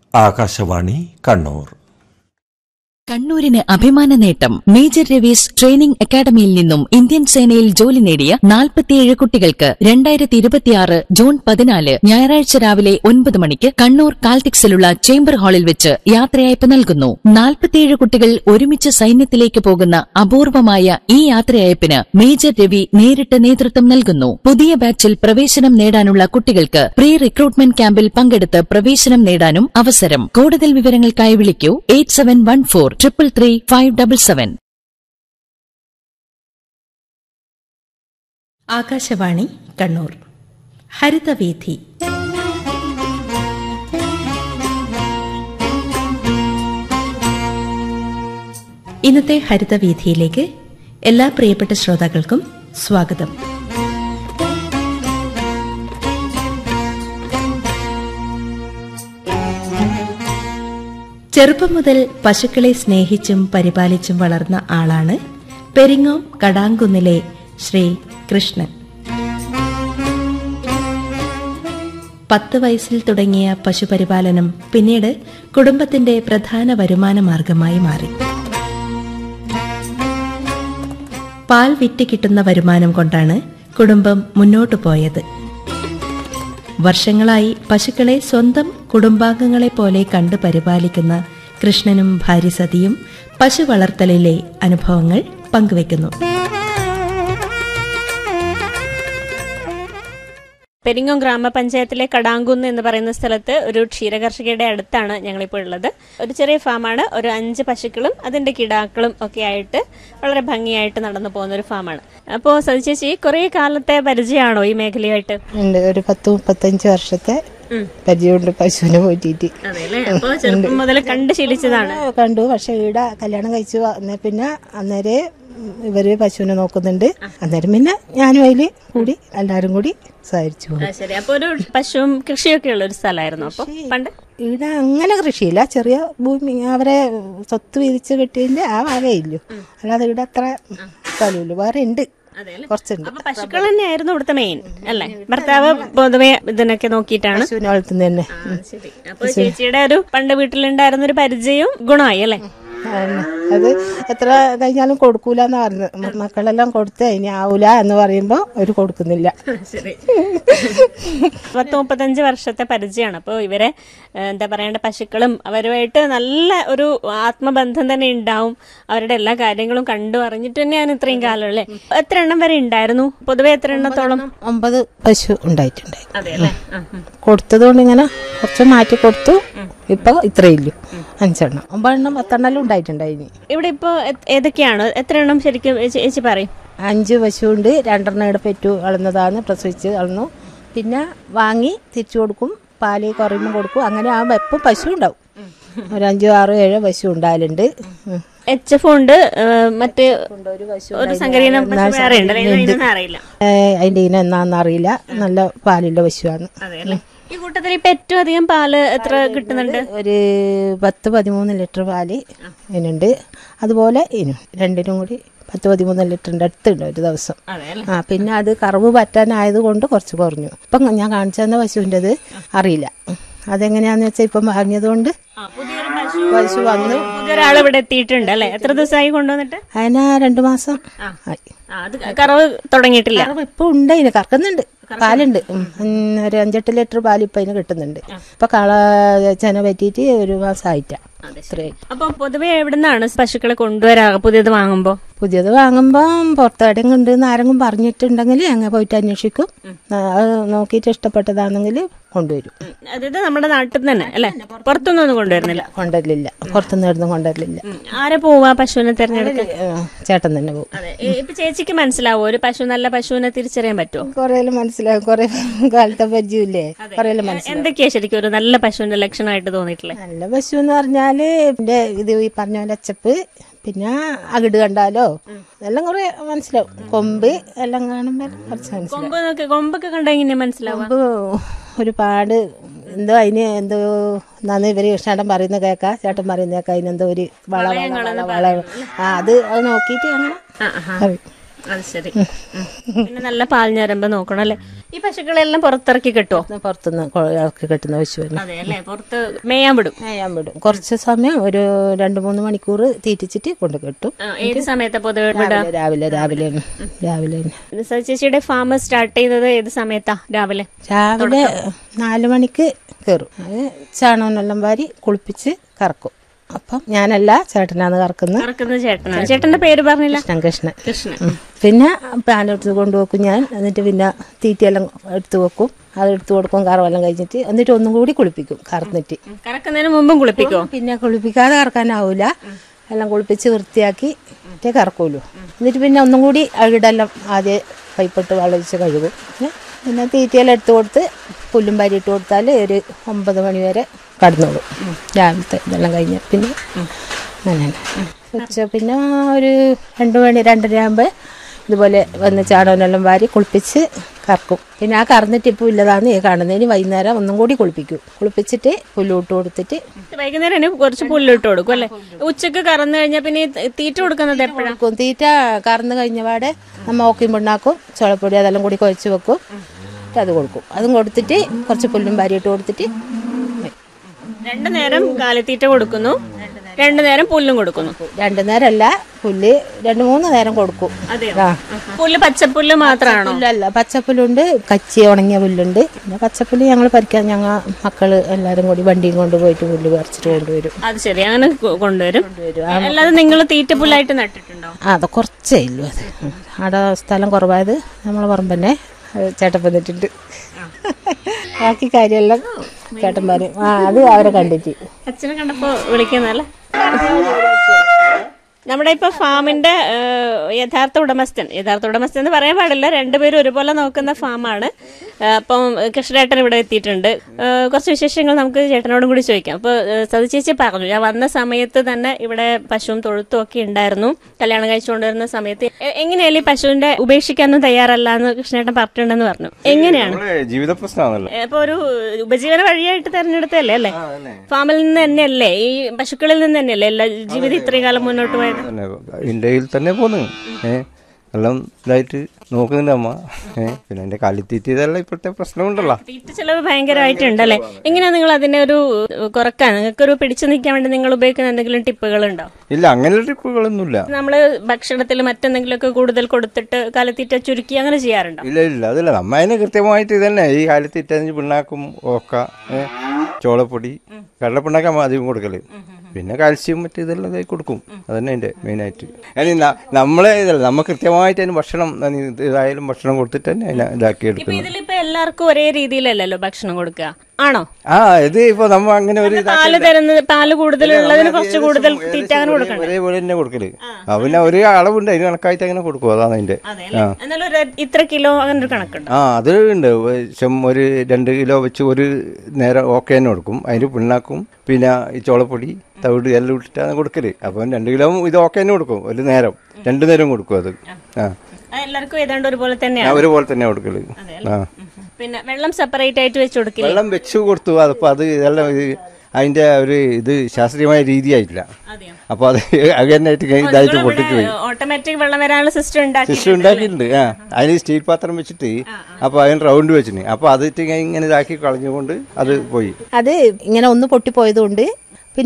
ആകാശവാണി കണ്ണൂർ. കണ്ണൂരിന് അഭിമാന നേട്ടം. Major Raviz training അക്കാദമിയിൽ നിന്നും ഇന്ത്യൻ സേനയിൽ ജോലി നേടിയ 47 കുട്ടികൾക്ക് 2026 ജൂൺ 14 ഞായറാഴ്ച രാവിലെ 9 മണിക്ക് കണ്ണൂർ കാൽറ്റിക്സിലുള്ള ചേംബർ ഹാളിൽ വെച്ച് യാത്രയയപ്പ് നൽകുന്നു. 47 കുട്ടികൾ ഒരുമിച്ച് സൈന്യത്തിലേക്ക് പോകുന്ന അപൂർവമായ ഈ യാത്രയയപ്പിന് മേജർ രവി നേരിട്ട് നേതൃത്വം നൽകുന്നു. പുതിയ ബാച്ചിൽ പ്രവേശനം നേടാനുള്ള കുട്ടികൾക്ക് പ്രീ റിക്രൂട്ട്മെന്റ് ക്യാമ്പിൽ പങ്കെടുത്ത് പ്രവേശനം നേടാനും അവസരം. കൂടുതൽ വിവരങ്ങൾക്കായി വിളിക്കൂ 8714 333-577. ആകാശവാണി കണ്ണൂർ. ഹരിതവീഥി. ഇന്നത്തെ ഹരിതവീഥിയിലേക്ക് എല്ലാ പ്രിയപ്പെട്ട ശ്രോതാക്കൾക്കും സ്വാഗതം. ചെറുപ്പം മുതൽ പശുക്കളെ സ്നേഹിച്ചും പരിപാലിച്ചും വളർന്ന ആളാണ് പെരിങ്ങോം കടാങ്കുന്നിലെ ശ്രീ കൃഷ്ണൻ. 10 വയസ്സിൽ തുടങ്ങിയ പശുപരിപാലനം പിന്നീട് കുടുംബത്തിന്റെ പ്രധാന വരുമാന മാർഗമായി മാറി. പാൽ വിറ്റ് കിട്ടുന്ന വരുമാനം കൊണ്ടാണ് കുടുംബം മുന്നോട്ടു പോയത്. വർഷങ്ങളായി പശുക്കളെ സ്വന്തം കുടുംബാംഗങ്ങളെ പോലെ കണ്ടു പരിപാലിക്കുന്ന കൃഷ്ണനും ഭാര്യ സതിയും പശു വളർത്തലിലെ അനുഭവങ്ങൾ പങ്കുവയ്ക്കുന്നു. പെരിങ്ങോം ഗ്രാമപഞ്ചായത്തിലെ കടാങ്കുന്ന് എന്ന് പറയുന്ന സ്ഥലത്ത് ഒരു ക്ഷീരകർഷകയുടെ അടുത്താണ് ഞങ്ങളിപ്പോൾ ഉള്ളത്. ഒരു ചെറിയ ഫാമാണ്. ഒരു 5 പശുക്കളും അതിന്റെ കിടാക്കളും ഒക്കെ ആയിട്ട് വളരെ ഭംഗിയായിട്ട് നടന്നു പോകുന്ന ഒരു ഫാമാണ്. അപ്പോൾ സതി ചേച്ചി, കുറെ കാലത്തെ പരിചയമാണോ ഈ മേഖലയായിട്ട്? ഉണ്ട്. ഒരു 10-35 വർഷത്തെ പരിചയമുണ്ട് പശുവിനെ പോറ്റിട്ട്. അപ്പോൾ ചെറുപ്പം മുതൽ കണ്ട് ശീലിച്ചതാണ്? കണ്ടു. പക്ഷെ ഇവിടെ കല്യാണം കഴിച്ചു പിന്നെ അന്നേരെ ഇവര് പശുവിനെ നോക്കുന്നുണ്ട്. അന്നേരം പിന്നെ ഞാനും അതില് കൂടി എല്ലാരും കൂടി സഹകരിച്ചു. ശരി. അപ്പൊ ഒരു പശുവും കൃഷിയൊക്കെ ഉള്ള ഒരു സ്ഥലമായിരുന്നു അപ്പൊ പണ്ട്? ഇവിടെ അങ്ങനെ കൃഷിയില്ല. ചെറിയ ഭൂമി അവരെ സ്വത്ത് വീതിച്ച് കെട്ടിയതിന്റെ ആ ഭാഗമില്ലു. അല്ലാതെ ഇവിടെ അത്ര സ്ഥലമില്ല. വേറെ ഉണ്ട്, കുറച്ചുണ്ട്. പശുക്കൾ തന്നെയായിരുന്നു ഇവിടുത്തെ മെയിൻ അല്ലേ? ഭർത്താവ് പൊതുവെ ഇതിനൊക്കെ നോക്കിയിട്ടാണ് പശുവിനെ വളർത്തുന്നത് തന്നെ. ശരി. അപ്പൊ ചേച്ചിയുടെ ഒരു പണ്ട് വീട്ടിലുണ്ടായിരുന്ന ഒരു പരിചയവും ഗുണമായി അല്ലേ? അത് എത്ര കഴിഞ്ഞാലും കൊടുക്കൂലെന്നാ പറഞ്ഞത്. മക്കളെല്ലാം കൊടുത്ത് ഇനി ആവൂല എന്ന് പറയുമ്പോ അവര് കൊടുക്കുന്നില്ല. ശരി. 30-35 വർഷത്തെ പരിചയമാണ്. അപ്പോൾ ഇവരെ എന്താ പറയേണ്ട, പശുക്കളും അവരുമായിട്ട് നല്ല ഒരു ആത്മബന്ധം തന്നെ ഉണ്ടാവും. അവരുടെ എല്ലാ കാര്യങ്ങളും കണ്ടു അറിഞ്ഞിട്ട് തന്നെയാണ് ഇത്രയും കാലം അല്ലേ? എത്ര എണ്ണം വരെ ഉണ്ടായിരുന്നു പൊതുവെ? എത്ര എണ്ണത്തോളം? 9 പശു ഉണ്ടായിട്ടുണ്ടായി. അതെ അല്ലേ? കൊടുത്തതുകൊണ്ട് ഇങ്ങനെ കുറച്ച് മാറ്റി കൊടുത്തു. ഇപ്പൊ ഇത്രയില്ലു. 5 എണ്ണം 9 എണ്ണം 10 എണ്ണം ഉണ്ടായിട്ടുണ്ടായിനി. ഇവിടെ ഇപ്പൊ ഏതൊക്കെയാണ്? എത്ര എണ്ണം ശരിക്കും ചേച്ചി പറയും? 5 പശു ഉണ്ട്. 2 എണ്ണം ഇവിടെ പെറ്റു വളർന്നതാണ്, പ്രസവിച്ച് വളർന്നു. പിന്നെ വാങ്ങി തിരിച്ചു കൊടുക്കും, പാല് കുറയുമ്പോൾ കൊടുക്കും. അങ്ങനെ ആകുമ്പോൾ എപ്പോൾ പശു ഉണ്ടാവും. ഒരു 5, 6, 7 പശു ഉണ്ടായാലുണ്ട്. HF ഉണ്ട്. മറ്റ് ഒരു സങ്കരീനം അറിയില്ല. അതിന്റെ ഇനം എന്നാന്ന് അറിയില്ല. നല്ല പാലുള്ള പശുവാണ്. ഈ കൂട്ടത്തിൽ ഇപ്പൊ ഏറ്റവും അധികം പാല് എത്ര കിട്ടുന്നുണ്ട്? ഒരു 10-13 ലിറ്റർ പാല് ഇതിനുണ്ട്. അതുപോലെ ഇതിനും രണ്ടിനും കൂടി 10-13 ലിറ്ററിന്റെ അടുത്തുണ്ട് ഒരു ദിവസം. പിന്നെ അത് കറവ് പറ്റാനായത് കൊണ്ട് കുറച്ച് കുറഞ്ഞു. ഇപ്പം ഞാൻ കാണിച്ചു തന്ന പശുവിൻ്റെത് അറിയില്ല. അതെങ്ങനെയാന്ന് വെച്ചാൽ ഇപ്പം വാങ്ങിയത് കൊണ്ട് പശു വന്നു. പുതിയൊരാൾ ഇവിടെ എത്തിയിട്ടുണ്ട് അല്ലെ? എത്ര ദിവസമായി കൊണ്ടുവന്നിട്ട്? അതിന് 2 മാസം ആയി. കറവ് തുടങ്ങിയിട്ടില്ല? കറവ് ഇപ്പൊ ഉണ്ട്. അതിന് കറക്കുന്നുണ്ട്. പാലുണ്ട്. ഒരു 5-8 ലിറ്റർ പാൽ ഇപ്പൊ അതിന് കിട്ടുന്നുണ്ട്. ഇപ്പൊ കള ചെന പറ്റിയിട്ട് 1 മാസമായിട്ടാ. അപ്പൊ പൊതുവെ എവിടുന്നാണ് പശുക്കളെ കൊണ്ടുവരാ പുതിയത് വാങ്ങുമ്പോ? പുതിയത് വാങ്ങുമ്പോ പുറത്തെവിടെയും ഉണ്ടെന്ന് ആരെങ്കിലും പറഞ്ഞിട്ടുണ്ടെങ്കിൽ അങ്ങനെ പോയിട്ട് അന്വേഷിക്കും. അത് നോക്കിയിട്ട് ഇഷ്ടപ്പെട്ടതാണെങ്കിൽ കൊണ്ടുവരും. അതായത് നമ്മുടെ നാട്ടിൽ തന്നെ അല്ലെ? പുറത്തൊന്നും കൊണ്ടുവരുന്നില്ല? കൊണ്ടുവരില്ല. പുറത്തുനിന്ന് ഇടുന്ന് കൊണ്ടുവരില്ല. ആരെ പോവാ പശുവിനെ തിരഞ്ഞെടുക്കാൻ? ചേട്ടൻ തന്നെ പോകും. ഇപ്പൊ ചേച്ചിക്ക് മനസ്സിലാവോ ഒരു പശു നല്ല പശുവിനെ തിരിച്ചറിയാൻ പറ്റുമോ? കൊറേലും മനസ്സിലാവും. കൊറേ കാലത്തെ പരിചയമില്ലേ? കൊറേലും മനസ്സിലാവും. എന്തൊക്കെയാ ശരിക്കും ഒരു നല്ല പശുവിന്റെ ലക്ഷണമായിട്ട് തോന്നിയിട്ടില്ലേ? നല്ല പശു എന്ന് പറഞ്ഞാല് ഇത് ഈ പറഞ്ഞ പോലെ അച്ചപ്പ്, പിന്നെ അകിട് കണ്ടാലോ എല്ലാം കുറെ മനസ്സിലാവും. കൊമ്പ് എല്ലാം കാണുമ്പോ കുറച്ച് മനസ്സിലാവും. കൊമ്പൊക്കെ കണ്ടാ എങ്ങനെ മനസ്സിലാവും? കൊമ്പ് ഒരുപാട് എന്തോ അതിന് എന്തോ നന്ന് ഇവര് ചേട്ടൻ പറയുന്ന കേൾക്കാം. ചേട്ടൻ പറയുന്ന കേൾക്കാം. അതിനെന്തോ ഒരു വള അത് നോക്കിയിട്ട് അങ്ങനെ. അത് ശരി. പിന്നെ നല്ല പാൽ ഞരമ്പ് നോക്കണം അല്ലേ? ഈ പശുക്കളെല്ലാം പുറത്തിറക്കി കെട്ടുമോ? പുറത്തുനിന്ന് ഇറക്കി കെട്ടുന്ന പശുവിന്. അതെ അല്ലേ, പുറത്ത് മേയാൻ വിടും. കുറച്ച് സമയം ഒരു 2-3 മണിക്കൂർ തീറ്റിച്ചിട്ട് കൊണ്ട് കെട്ടും. ഏത് സമയത്താ പൊതുവെ വിടാ? രാവിലെ ചേച്ചിയുടെ ഫാം സ്റ്റാർട്ട് ചെയ്യുന്നത് ഏത് സമയത്താ? രാവിലെ 4 മണിക്ക് കയറും. അത് ചാണകമെല്ലാം വാരി കുളിപ്പിച്ച് കറക്കും. അപ്പം ഞാനല്ല, ചേട്ടനാണ് കറക്കുന്നത്. ചേട്ടന്റെ പേര് പറഞ്ഞില്ല? കൃഷ്ണൻ. പിന്നെ പാലെടുത്ത് കൊണ്ടുവെക്കും ഞാൻ. എന്നിട്ട് പിന്നെ തീറ്റയെല്ലാം എടുത്തു വെക്കും. അതെടുത്ത് കൊടുക്കും. കറവെല്ലാം കഴിഞ്ഞിട്ട് എന്നിട്ട് ഒന്നും കൂടി കുളിപ്പിക്കും. കറന്നിട്ട് കറക്കുന്നതിന് മുമ്പും കുളിപ്പിക്കും. പിന്നെ കുളിപ്പിക്കാതെ കറക്കാനാവൂല. എല്ലാം കുളിപ്പിച്ച് വൃത്തിയാക്കി കറക്കൂലോ. എന്നിട്ട് പിന്നെ ഒന്നും കൂടി അകിടെല്ലാം ആദ്യം പൈപ്പിട്ട് വെള്ളമൊഴിച്ച് കഴുകും. പിന്നെ തീറ്റയെല്ലാം എടുത്തു കൊടുത്ത് പുല്ലും പാരി ഇട്ട് കൊടുത്താൽ ഒരു 9 മണി വരെ കടന്നോളും. രാവിലത്തെ ഇതെല്ലാം കഴിഞ്ഞ പിന്നെ അങ്ങനെ പിന്നെ ഒരു 2 മണി 2:30 ആകുമ്പോൾ ഇതുപോലെ വന്ന് ചാണകനെല്ലാം വാരി കുളിപ്പിച്ച് കറക്കും. പിന്നെ ആ കറന്നിട്ട് ഇപ്പോൾ ഇല്ലതാണ് ഈ കാണുന്നതിന് വൈകുന്നേരം ഒന്നും കൂടി കുളിപ്പിക്കും. കുളിപ്പിച്ചിട്ട് പുല്ലിട്ട് കൊടുത്തിട്ട് വൈകുന്നേരം കുറച്ച് പുല്ലിട്ട് കൊടുക്കും അല്ലേ? ഉച്ചക്ക് കറന്നു കഴിഞ്ഞാൽ പിന്നെ തീറ്റ കൊടുക്കുന്നത് എപ്പോഴാണ്? തീറ്റ കറന്നു കഴിഞ്ഞ പാടെ നമ്മൾ ഓക്കിയും പിണ്ണാക്കും ചോളപ്പൊടി അതെല്ലാം കൂടി കുഴച്ച് വെക്കും. അത് കൊടുക്കും. അതും കൊടുത്തിട്ട് കുറച്ച് പുല്ലും പാരിയിട്ട് കൊടുത്തിട്ട് 2 നേരം കാലിത്തീറ്റ കൊടുക്കുന്നു, 2 നേരം പുല്ലും കൊടുക്കുന്നു. 2 നേരമല്ല, പുല്ല് 2-3 നേരം കൊടുക്കും. പുല്ല് പച്ചപ്പുല്ല് മാത്രമാണോ? പുല്ലല്ല, പച്ചപ്പുല്ലുണ്ട്, കച്ചി ഉണങ്ങിയ പുല്ലുണ്ട്. പിന്നെ പച്ചപ്പുല്ല് ഞങ്ങൾ പറിക്കാൻ ഞങ്ങൾ മക്കള് എല്ലാരും കൂടി വണ്ടിയും കൊണ്ടുപോയിട്ട് പുല്ല് പറിച്ചിട്ട് കൊണ്ടുവരും. അത് ശരി, അങ്ങനെ കൊണ്ടുവരും. അല്ലാതെ നിങ്ങൾ തീറ്റപ്പുല്ലായിട്ട് നട്ടിട്ടുണ്ടോ? അത് കുറച്ചേ ഇല്ലു. അത് അവിടെ സ്ഥലം കുറവായത് നമ്മളെ പറമ്പന്നെ ചേട്ടൻ വന്നിട്ടുണ്ട്. ബാക്കി കാര്യമെല്ലാം ചേട്ടന്മാര് അത് അവരെ കണ്ടിട്ട് അച്ഛനെ കണ്ടപ്പോ വിളിക്കുന്നല്ലേ? നമ്മുടെ ഇപ്പൊ ഫാമിന്റെ യഥാർത്ഥ ഉടമസ്ഥൻ എന്ന് പറയാൻ പാടില്ല, 2 പേരും ഒരുപോലെ നോക്കുന്ന ഫാമാണ്. അപ്പം കൃഷ്ണേട്ടൻ ഇവിടെ എത്തിയിട്ടുണ്ട്. കുറച്ച് വിശേഷങ്ങൾ നമുക്ക് ചേട്ടനോടും കൂടി ചോദിക്കാം. അപ്പൊ സതി ചേച്ചി പറഞ്ഞു, ഞാൻ വന്ന സമയത്ത് തന്നെ ഇവിടെ പശുവും തൊഴുത്തും ഒക്കെ ഉണ്ടായിരുന്നു. കല്യാണം കഴിച്ചുകൊണ്ടിരുന്ന സമയത്ത് എങ്ങനെയാലും ഈ പശുവിന്റെ ഉപേക്ഷിക്കാനൊന്നും തയ്യാറല്ല എന്ന് കൃഷ്ണേട്ടൻ പറഞ്ഞിട്ടുണ്ടെന്ന് പറഞ്ഞു. എങ്ങനെയാണ്? ജീവിത പ്രശ്നമാണല്ലോ. ഇപ്പൊ ഒരു ഉപജീവന വഴിയായിട്ട് തെരഞ്ഞെടുത്തല്ലേ അല്ലേ? ഫാമിൽ നിന്ന് തന്നെയല്ലേ, ഈ പശുക്കളിൽ നിന്ന് തന്നെയല്ലേ എല്ലാ ജീവിതം ഇത്രയും കാലം മുന്നോട്ട് പോയത്? ഇന്ത്യയിൽ തന്നെ പോന്ന് എല്ലാം ഇതായിട്ട് നോക്കുന്നുണ്ട് അമ്മ. പിന്നെ എന്റെ കാലിത്തീറ്റ ഇതെല്ലാം ഇപ്പോഴത്തെ പ്രശ്നമുണ്ടല്ലോ. തീറ്റ ചെലവ് ഭയങ്കരമായിട്ടുണ്ടല്ലേ? എങ്ങനെയാ നിങ്ങൾ അതിനെ ഒരു കുറക്കാൻ, നിങ്ങൾക്കൊരു പിടിച്ചു നിൽക്കാൻ വേണ്ടി നിങ്ങൾ ഉപയോഗിക്കുന്ന എന്തെങ്കിലും ടിപ്പുകളുണ്ടോ? ഇല്ല, അങ്ങനെ ടിപ്പുകളൊന്നുമില്ല. നമ്മള് ഭക്ഷണത്തിൽ മറ്റെന്തെങ്കിലുമൊക്കെ കൂടുതൽ കൊടുത്തിട്ട് കാലിത്തീറ്റ ചുരുക്കി അങ്ങനെ ചെയ്യാറുണ്ടോ? ഇല്ല അതല്ല, നമ്മ അതിന് കൃത്യമായിട്ട് ഇതന്നെ ഈ കാലിത്തീറ്റ പിണ്ണാക്കും ഓക്ക, ചോളപ്പൊടി, കടലപ്പിണ്ണാക്കാൻ അധികം കൊടുക്കല്. പിന്നെ കാൽസ്യം മറ്റേ ഇതെല്ലാം കൊടുക്കും. അതന്നെ അതിന്റെ മെയിനായിട്ട്. നമ്മളെ ഇതല്ല, നമ്മ കൃത്യമായിട്ട് അതിന് ഭക്ഷണം ഇതായാലും ഭക്ഷണം കൊടുത്തിട്ട് തന്നെ അതിനെ ഇതാക്കി എടുക്കും. ഇതിലിപ്പോ എല്ലാവർക്കും ഒരേ രീതിയിലല്ലല്ലോ ഭക്ഷണം കൊടുക്കുക, ആണോ? ഇത് ഇപ്പൊ നമ്മ അങ്ങനെ ഒരു പാല് കൂടുതലുള്ളതിന് കുറച്ച് കൂടുതൽ തീറ്റ അങ്ങനെ കൊടുക്കണം. ഒരേപോലെ തന്നെ കൊടുക്കല്. പിന്നെ ഒരു അളവുണ്ട്, അതിന് കണക്കായിട്ട് അങ്ങനെ കൊടുക്കും. അതാണ് അതിന്റെ. ഇത്ര കിലോ അങ്ങനെ ഒരു കണക്കുണ്ട്. അത് ഉണ്ട്. ഒരു 2 കിലോ വെച്ച് ഒരു നേരം ഓക്കെ തന്നെ കൊടുക്കും. അതിന് പിണ്ണാക്കും പിന്നെ ഈ ചോളപ്പൊടി തവിട് എല്ലാം ഇട്ടിട്ടാണ് കൊടുക്കല്. അപ്പം 2 കിലോ ഇത് ഓക്കെ തന്നെ കൊടുക്കും. ഒരു നേരം 2 നേരം കൊടുക്കും. അത് എല്ലാവർക്കും ഏതാണ്ട് ഒരുപോലെ തന്നെയാണ്. ഒരുപോലെ തന്നെ കൊടുക്കല്. പിന്നെ വെള്ളം സെപ്പറേറ്റ് ആയിട്ട് വെച്ച് കൊടുക്കില്ല? വെള്ളം വെച്ച് കൊടുത്തു. അപ്പൊ അത് ഇതെല്ലാം അതിന്റെ ഒരു ഇത് ശാസ്ത്രീയമായ രീതിയായിട്ടില്ല. അപ്പൊ അത് അകന്നായിട്ട് ഇതായിട്ട് പൊട്ടിച്ചു പോയി. ഓട്ടോമാറ്റിക് വെള്ളം വരാനുള്ള സിസ്റ്റം ഉണ്ടാക്കിയിട്ടുണ്ട്. അതിന് സ്റ്റീൽ പാത്രം വെച്ചിട്ട് അപ്പൊ അതിന് റൗണ്ട് വെച്ചിന്. അപ്പൊ അത് ഇങ്ങനെ ഇതാക്കി കളഞ്ഞുകൊണ്ട് അത് പോയി. അത് ഇങ്ങനെ ഒന്ന് പൊട്ടിപ്പോയത് കൊണ്ട്